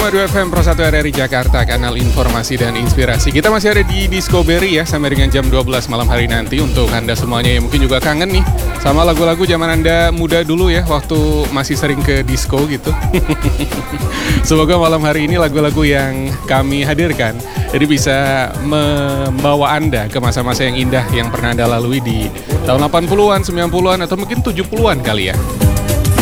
105.2 FM Pro 1 RRI Jakarta, kanal informasi dan inspirasi. Kita masih ada di Discovery ya, sampai dengan jam 12 malam hari nanti. Untuk Anda semuanya yang mungkin juga kangen nih sama lagu-lagu zaman Anda muda dulu ya, waktu masih sering ke disco gitu. Semoga malam hari ini lagu-lagu yang kami hadirkan jadi bisa membawa Anda ke masa-masa yang indah yang pernah Anda lalui di tahun 80-an, 90-an, atau mungkin 70-an kali ya.